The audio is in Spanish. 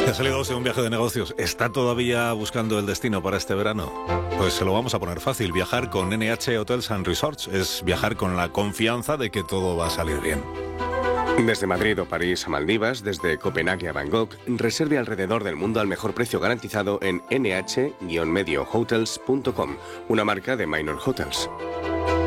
¿Ha salido usted un viaje de negocios? ¿Está todavía buscando el destino para este verano? Pues se lo vamos a poner fácil. Viajar con NH Hotels and Resorts es viajar con la confianza de que todo va a salir bien. Desde Madrid o París a Maldivas, desde Copenhague a Bangkok, reserve alrededor del mundo al mejor precio garantizado en nh-mediohotels.com, una marca de Minor Hotels.